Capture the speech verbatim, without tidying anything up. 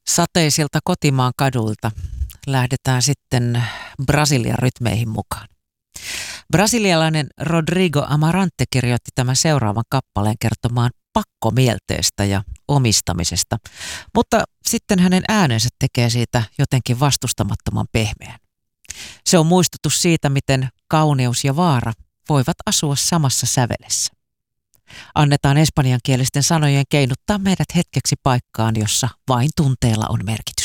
Sateisilta kotimaan kadulta lähdetään sitten Brasilian rytmeihin mukaan. Brasilialainen Rodrigo Amarante kirjoitti tämän seuraavan kappaleen kertomaan pakkomielteestä ja omistamisesta, mutta sitten hänen äänensä tekee siitä jotenkin vastustamattoman pehmeän. Se on muistutus siitä, miten kauneus ja vaara voivat asua samassa sävelessä. Annetaan espanjankielisten sanojen keinuttaa meidät hetkeksi paikkaan, jossa vain tunteella on merkitys.